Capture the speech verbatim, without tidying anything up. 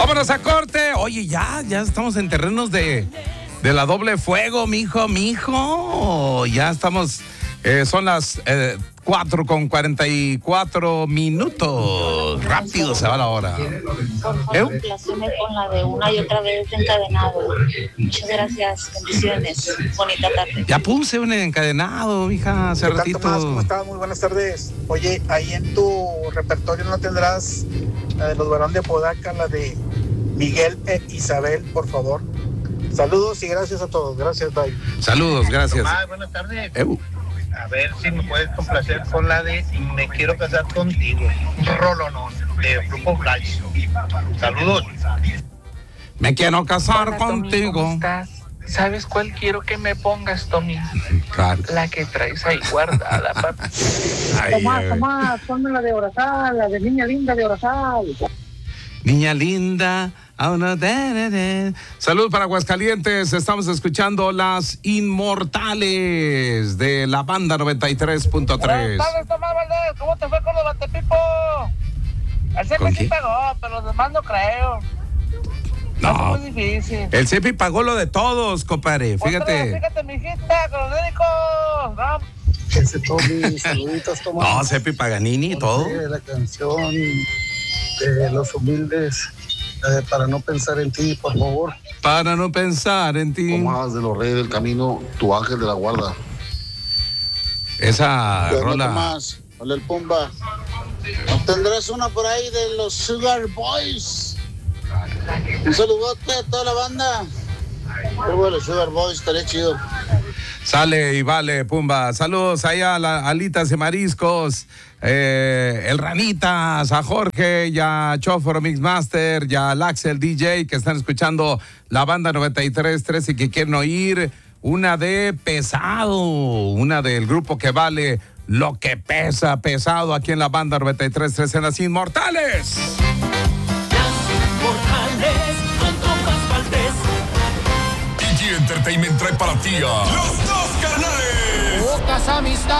Vámonos a corte. Oye, ya, ya estamos en terrenos de, de la doble fuego, mijo, mijo. Ya estamos, eh, son las eh, cuatro con cuarenta y cuatro minutos. Rápido se va la hora. Por favor, complaceme con la de una y otra vez de encadenado. Muchas gracias, bendiciones. Bonita tarde. Ya puse un encadenado, mija, hace ¿Qué tal, ratito. Tomás? ¿Cómo estás? Muy buenas tardes. Oye, ahí en tu repertorio no tendrás la de los Barón de Apodaca, la de Miguel e Isabel, por favor. Saludos y gracias a todos. Gracias, bye. Saludos, gracias. Tomás, buenas tardes. Eu. A ver si me puedes complacer con la de Me quiero casar contigo. Rolonón de Grupo Flash. Saludos. Me quiero casar Hola, Tommy, contigo. ¿cómo estás? ¿Sabes cuál quiero que me pongas, Tommy? Claro. La que traes ahí guardada, papi. Ay, Tomás, eh, Tomás, ponme la de Orazal, la de Niña Linda de Orazal. Niña linda. Oh, no, de, de, de. Salud para Aguascalientes. Estamos escuchando Las Inmortales de la banda noventa y tres punto tres. Buenas tardes, Tomás Valdés. ¿Cómo te fue con los batepipo? El ¿Con C P sí quién? pagó, pero los demás no creo. No. No, Es muy difícil. el Cepi pagó lo de todos, compadre. Otra, Fíjate. fíjate, mijita, con los médicos. Vamos. Ese Tommy, saluditos, Tomás. No, Cepi Paganini y todo. Ponte la canción de Los Humildes, eh, para no pensar en ti, por favor. Para no pensar en ti. Tomás de los Reyes del Camino, tu ángel de la guarda. Esa Bueno, rola. Tomás, hola el Pumba. ¿No tendrás una por ahí de los Sugar Boys? Un saludote a toda la banda. Pero los Sugar Boys, estaría chido. Sale y vale, Pumba. Saludos allá a la Alitas y Mariscos, eh, el Ranitas, a Jorge y a Choforo Mixmaster y al Axel D J que están escuchando la banda noventa y tres punto tres y que quieren oír una de Pesado, una del grupo que vale lo que pesa, Pesado, aquí en la banda noventa y tres punto tres en Las Inmortales. Mortales con Tomás Valdés. E G Entertainment trae para ti a Los Dos Carnales. Pocas amistades.